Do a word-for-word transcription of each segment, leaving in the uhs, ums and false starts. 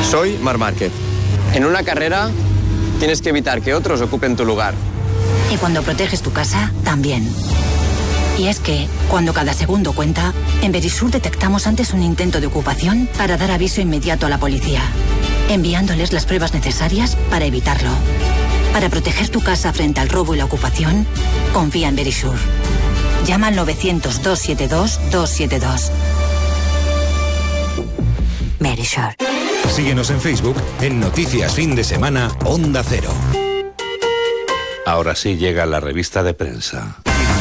Soy Marc Márquez. En una carrera tienes que evitar que otros ocupen tu lugar. Y cuando proteges tu casa, también. Y es que, cuando cada segundo cuenta, en Verisur detectamos antes un intento de ocupación para dar aviso inmediato a la policía, enviándoles las pruebas necesarias para evitarlo. Para proteger tu casa frente al robo y la ocupación, confía en Verisur. Llama al novecientos, doscientos setenta y dos, doscientos setenta y dos. Verisur. Síguenos en Facebook en Noticias Fin de Semana Onda Cero. Ahora sí llega la revista de prensa.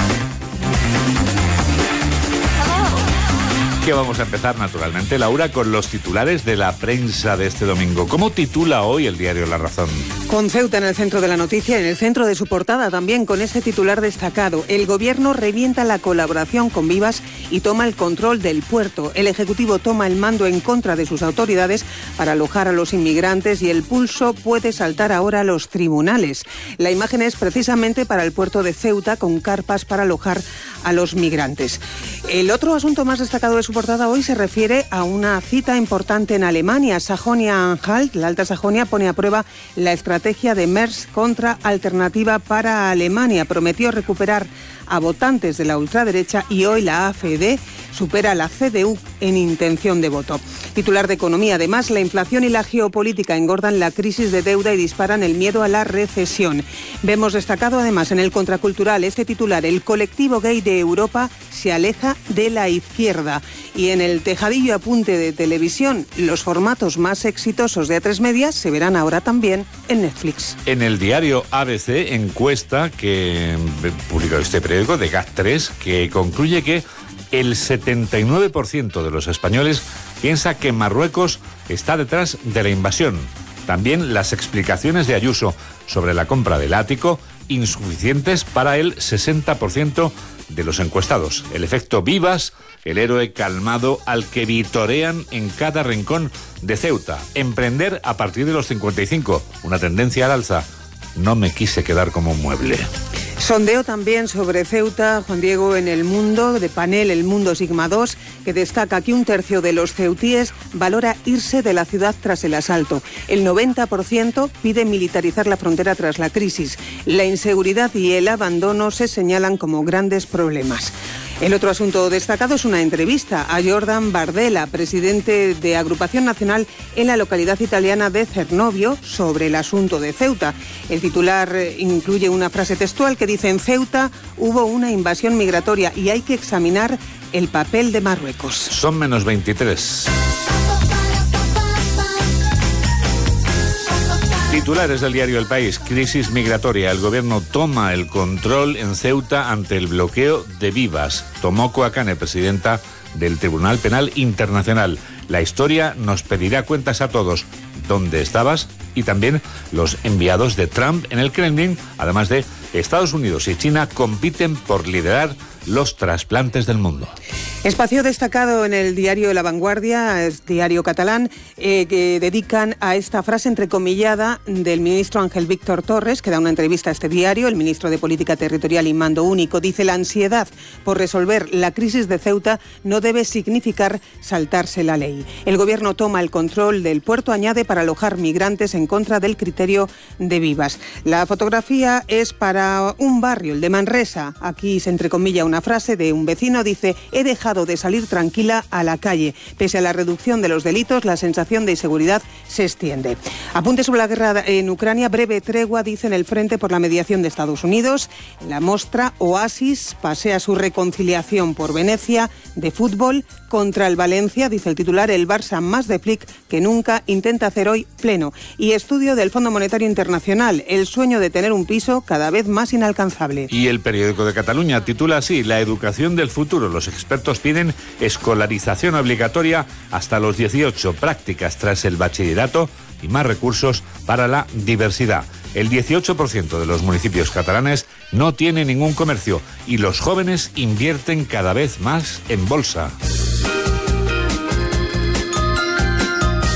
Que vamos a empezar naturalmente, Laura, con los titulares de la prensa de este domingo. ¿Cómo titula hoy el diario La Razón? Con Ceuta en el centro de la noticia, en el centro de su portada también, con este titular destacado. El gobierno revienta la colaboración con Vivas y toma el control del puerto. El Ejecutivo toma el mando en contra de sus autoridades para alojar a los inmigrantes y el pulso puede saltar ahora a los tribunales. La imagen es precisamente para el puerto de Ceuta, con carpas para alojar a los migrantes. El otro asunto más destacado de su portada hoy se refiere a una cita importante en Alemania. Sajonia-Anhalt, la Alta Sajonia, pone a prueba la estrategia de Merz contra Alternativa para Alemania. Prometió recuperar a votantes de la ultraderecha y hoy la A F D supera a la C D U en intención de voto. Titular de Economía, además, la inflación y la geopolítica engordan la crisis de deuda y disparan el miedo a la recesión. Vemos destacado además en el Contracultural este titular: el colectivo gay de Europa se aleja de la izquierda. Y en el tejadillo apunte de televisión, los formatos más exitosos de A tres Media se verán ahora también en Netflix. En el diario A B C, encuesta que publicó este periódico de GAT tres, que concluye que el setenta y nueve por ciento de los españoles piensa que Marruecos está detrás de la invasión. También las explicaciones de Ayuso sobre la compra del ático, insuficientes para el sesenta por ciento de los encuestados. El efecto Vivas, el héroe calmado al que vitorean en cada rincón de Ceuta. Emprender a partir de los cincuenta y cinco, una tendencia al alza. No me quise quedar como un mueble. Sondeo también sobre Ceuta, Juan Diego, en El Mundo, de panel El Mundo Sigma dos, que destaca que un tercio de los ceutíes valora irse de la ciudad tras el asalto. El noventa por ciento pide militarizar la frontera tras la crisis. La inseguridad y el abandono se señalan como grandes problemas. El otro asunto destacado es una entrevista a Jordan Bardella, presidente de Agrupación Nacional en la localidad italiana de Cernovio, sobre el asunto de Ceuta. El titular incluye una frase textual que dice: en Ceuta hubo una invasión migratoria y hay que examinar el papel de Marruecos. Son menos veintitrés. Titulares del diario El País: crisis migratoria. El gobierno toma el control en Ceuta ante el bloqueo de Vivas. Tomoko Akane, presidenta del Tribunal Penal Internacional. La historia nos pedirá cuentas a todos. ¿Dónde estabas? Y también los enviados de Trump en el Kremlin, además de Estados Unidos y China, compiten por liderar los trasplantes del mundo. Espacio destacado en el diario La Vanguardia, es diario catalán, eh, que dedican a esta frase entrecomillada del ministro Ángel Víctor Torres, que da una entrevista a este diario. El ministro de Política Territorial y Mando Único dice: la ansiedad por resolver la crisis de Ceuta no debe significar saltarse la ley. El gobierno toma el control del puerto, añade, para alojar migrantes en contra del criterio de Vivas. La fotografía es para un barrio, el de Manresa. Aquí se entrecomilla una frase de un vecino, dice: he dejado de salir tranquila a la calle. Pese a la reducción de los delitos, la sensación de inseguridad se extiende. Apunte sobre la guerra en Ucrania: breve tregua, dicen el Frente por la mediación de Estados Unidos. En la mostra, Oasis pasea su reconciliación por Venecia. De fútbol, contra el Valencia, dice el titular, el Barça más de Flick que nunca intenta hacer hoy pleno. Y estudio del Fondo Monetario Internacional: el sueño de tener un piso cada vez más inalcanzable. Y el periódico de Cataluña titula así: la educación del futuro. Los expertos piden escolarización obligatoria hasta los dieciocho, prácticas tras el bachillerato y más recursos para la diversidad. El dieciocho por ciento de los municipios catalanes no tiene ningún comercio y los jóvenes invierten cada vez más en bolsa.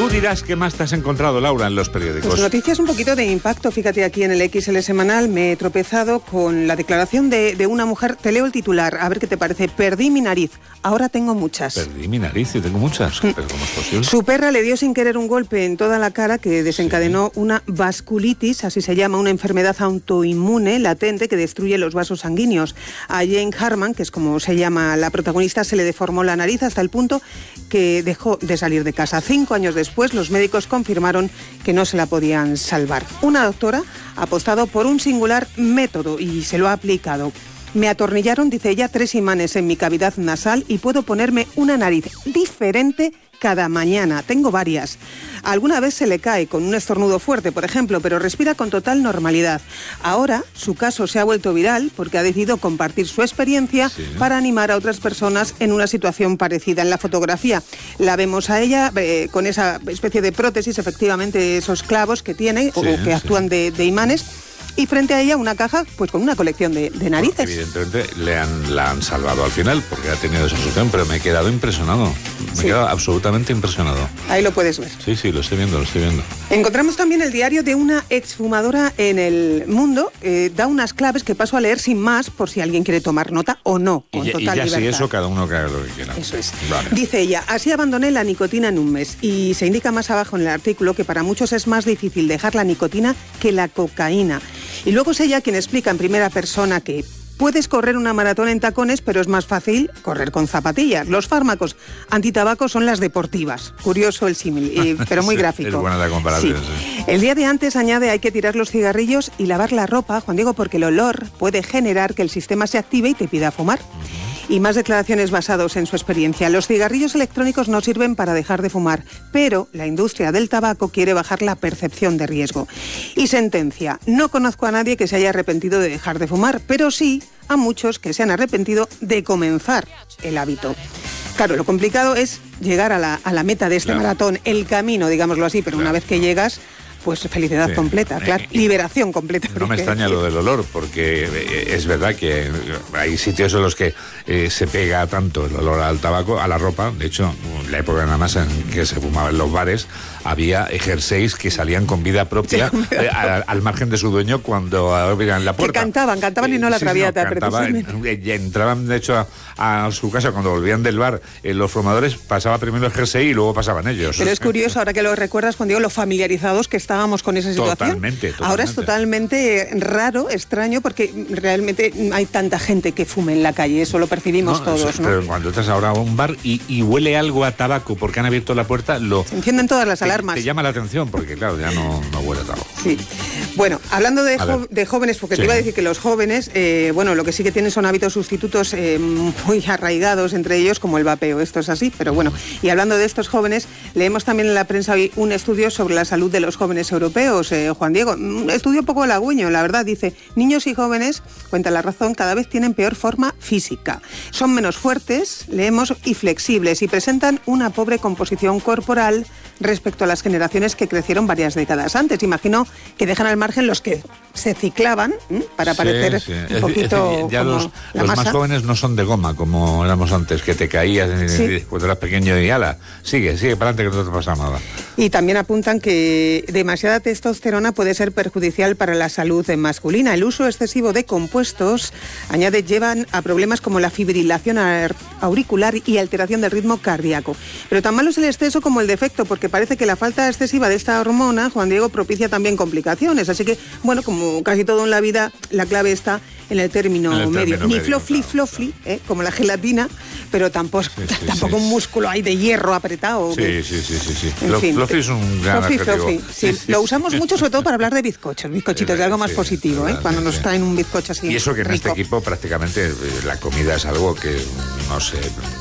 Tú dirás qué más te has encontrado, Laura, en los periódicos. Pues noticias un poquito de impacto. Fíjate, aquí en el X L semanal me he tropezado con la declaración de, de una mujer. Te leo el titular, a ver qué te parece. Perdí mi nariz, ahora tengo muchas. Perdí mi nariz y tengo muchas. ¿Pero cómo es posible? Su perra le dio sin querer un golpe en toda la cara que desencadenó sí. una vasculitis, así se llama, una enfermedad autoinmune latente que destruye los vasos sanguíneos. A Jane Harman, que es como se llama la protagonista, se le deformó la nariz hasta el punto que dejó de salir de casa. Cinco años después, los médicos confirmaron que no se la podían salvar. Una doctora ha apostado por un singular método y se lo ha aplicado. Me atornillaron, dice ella, tres imanes en mi cavidad nasal y puedo ponerme una nariz diferente cada mañana. Tengo varias. Alguna vez se le cae con un estornudo fuerte, por ejemplo, pero respira con total normalidad. Ahora, su caso se ha vuelto viral porque ha decidido compartir su experiencia sí. para animar a otras personas en una situación parecida. En la fotografía la vemos a ella eh, con esa especie de prótesis, efectivamente, esos clavos que tiene sí, o que sí. actúan de, de imanes. Y frente a ella una caja pues con una colección de, de narices. Porque evidentemente le han, la han salvado al final porque ha tenido esa solución, pero me he quedado impresionado. Me sí. he quedado absolutamente impresionado. Ahí lo puedes ver. Sí, sí, lo estoy viendo, lo estoy viendo. Encontramos también el diario de una exfumadora en El Mundo. Eh, da unas claves que paso a leer sin más por si alguien quiere tomar nota o no, con y, total y ya libertad. Si eso, cada uno que haga lo que quiera. Eso es. Vale. Dice ella, así abandoné la nicotina en un mes. Y se indica más abajo en el artículo que para muchos es más difícil dejar la nicotina que la cocaína. Y luego es ella quien explica en primera persona que puedes correr una maratón en tacones, pero es más fácil correr con zapatillas. Los fármacos antitabaco son las deportivas. Curioso el símil, pero muy gráfico. Es buena la comparación, sí. Sí. El día de antes añade hay que tirar los cigarrillos y lavar la ropa, Juan Diego, porque el olor puede generar que el sistema se active y te pida fumar. Uh-huh. Y más declaraciones basadas en su experiencia. Los cigarrillos electrónicos no sirven para dejar de fumar, pero la industria del tabaco quiere bajar la percepción de riesgo. Y sentencia, no conozco a nadie que se haya arrepentido de dejar de fumar, pero sí a muchos que se han arrepentido de comenzar el hábito. Claro, lo complicado es llegar a la, a la meta de este claro. maratón, el camino, digámoslo así, pero claro. una vez que llegas... Pues felicidad sí. completa, claro, liberación completa. No me extraña lo del olor, porque es verdad que hay sitios en los que eh, se pega tanto el olor al tabaco, a la ropa. De hecho, en la época nada más en que se fumaba en los bares, había jerseys que salían con vida propia sí, eh, al, al margen de su dueño cuando abrían la puerta. Que cantaban, cantaban y no la sí, traviata, no, cantaban, precisamente. Entraban, de hecho, a, a su casa cuando volvían del bar. Eh, los fumadores pasaba primero el jersey y luego pasaban ellos. Pero es curioso, ahora que lo recuerdas, Juan Diego, lo familiarizados que estábamos con esa situación. Totalmente, totalmente. Ahora es totalmente raro, extraño, porque realmente hay tanta gente que fume en la calle, eso lo percibimos no, todos, ¿no? Pero cuando estás ahora a un bar y, y huele algo a tabaco porque han abierto la puerta, lo... Se encienden todas las te, alarmas. Te llama la atención porque, claro, ya no, no huele a tabaco. Sí. Bueno, hablando de, jo de jóvenes, porque sí. te iba a decir que los jóvenes, eh, bueno, lo que sí que tienen son hábitos sustitutos eh, muy arraigados entre ellos, como el vapeo, esto es así, pero bueno. Y hablando de estos jóvenes, leemos también en la prensa hoy un estudio sobre la salud de los jóvenes europeos, eh, Juan Diego. Un estudio un poco halagüeño, la verdad, dice, niños y jóvenes, cuenta La Razón, cada vez tienen peor forma física. Son menos fuertes, leemos, y flexibles, y presentan una pobre composición corporal respecto a las generaciones que crecieron varias décadas antes. Imagino que dejan al margen los que se ciclaban ¿eh? para parecer sí, sí. un poquito es decir, ya como los, los más jóvenes no son de goma como éramos antes, que te caías sí. cuando eras pequeño y ala, sigue, sigue para adelante que no te pasa nada. Y también apuntan que demasiada testosterona puede ser perjudicial para la salud masculina. El uso excesivo de compuestos, añade, llevan a problemas como la fibrilación auricular y alteración del ritmo cardíaco. Pero tan malo es el exceso como el defecto, porque parece que la falta excesiva de esta hormona, Juan Diego, propicia también complicaciones. Así que, bueno, como casi todo en la vida, la clave está en el término, en el medio. Término Ni medio, flofli, claro, flofli, claro. ¿eh? como la gelatina, pero tampoco, sí, sí, tampoco sí. un músculo ahí de hierro apretado. Sí, que... sí, sí, sí, sí. En Flo, fin, flofli es un gran flofli, adjetivo. flofli. Sí, sí, lo sí. usamos mucho, sobre todo para hablar de bizcochos, bizcochitos, de algo más sí, positivo, ¿eh? cuando nos traen un bizcocho así. Y eso que en rico. este equipo prácticamente la comida es algo que, no sé...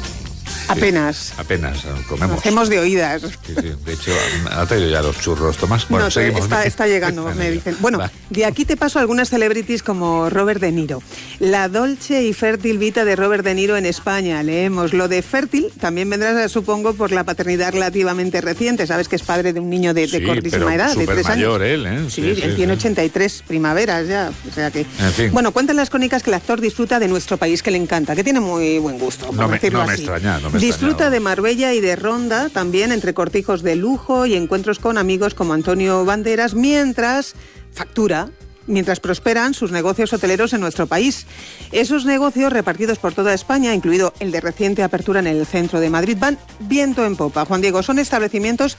Apenas. Apenas, comemos. Hacemos de oídas. Sí, sí. De hecho, ha traído ya los churros, Tomás. Bueno, no, seguimos. Está, está llegando, me dicen. Bueno, Va. de aquí te paso algunas celebrities como Robert De Niro. La dolce y fértil vida de Robert De Niro en España. Leemos lo de fértil, también vendrá, supongo, por la paternidad relativamente reciente. Sabes que es padre de un niño de, de sí, cortísima edad, de tres mayor años. él, ¿eh? Sí, sí, él sí, tiene sí. ochenta y tres primaveras ya. O sea que. En fin. Bueno, cuentan las crónicas que el actor disfruta de nuestro país, que le encanta, que tiene muy buen gusto. No me, decirlo no me así. extraña, no me Disfruta extrañado. de Marbella y de Ronda, también entre cortijos de lujo y encuentros con amigos como Antonio Banderas, mientras factura, mientras prosperan sus negocios hoteleros en nuestro país. Esos negocios repartidos por toda España, incluido el de reciente apertura en el centro de Madrid, van viento en popa. Juan Diego, son establecimientos